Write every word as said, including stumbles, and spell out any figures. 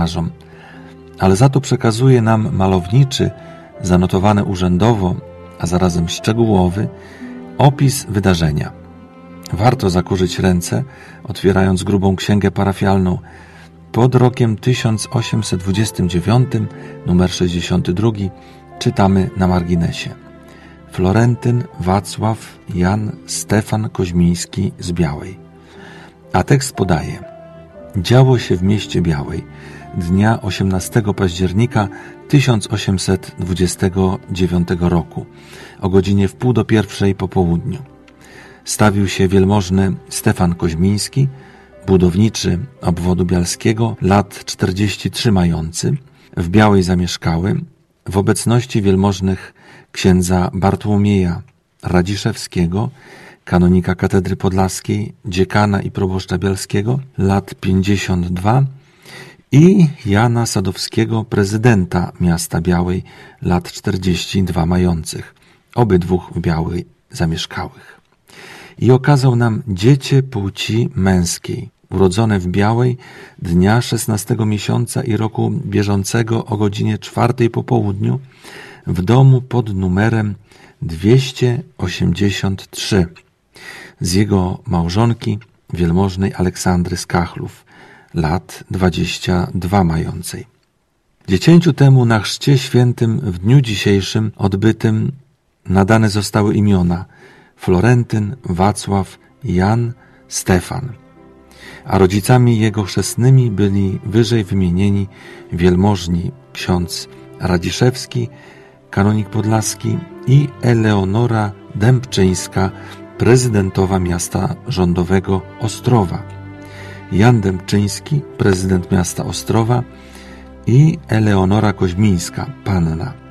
wydarzom, ale za to przekazuje nam malowniczy, zanotowany urzędowo, a zarazem szczegółowy opis wydarzenia. Warto zakurzyć ręce, otwierając grubą księgę parafialną pod rokiem tysiąc osiemset dwudziestym dziewiątym, numer sześćdziesiąty drugi, czytamy na marginesie: Florentyn Wacław Jan Stefan Koźmiński z Białej. A tekst podaje: działo się w mieście Białej dnia osiemnastego października tysiąc osiemset dwudziestego dziewiątego roku o godzinie w pół do pierwszej po południu. Stawił się wielmożny Stefan Koźmiński, budowniczy obwodu bialskiego, lat czterdzieści trzy mający, w Białej zamieszkały, w obecności wielmożnych księdza Bartłomieja Radziszewskiego, kanonika katedry podlaskiej, dziekana i proboszcza bialskiego, lat pięćdziesiąt dwa, i Jana Sadowskiego, prezydenta miasta Białej, lat czterdzieści dwa mających, obydwóch w Białej zamieszkałych. I okazał nam dziecię płci męskiej, urodzone w Białej dnia szesnastego miesiąca i roku bieżącego o godzinie czwartej po południu w domu pod numerem dwieście osiemdziesiąt trzy z jego małżonki wielmożnej Aleksandry z Kachlów, lat dwadzieścia dwa mającej. Dziecięciu temu na chrzcie świętym w dniu dzisiejszym odbytym nadane zostały imiona Florentyn Wacław Jan Stefan, a rodzicami jego chrzestnymi byli wyżej wymienieni wielmożni ksiądz Radziszewski, kanonik podlaski, i Eleonora Dębczyńska, prezydentowa miasta rządowego Ostrowa, Jan Dębczyński, prezydent miasta Ostrowa, i Eleonora Koźmińska, panna.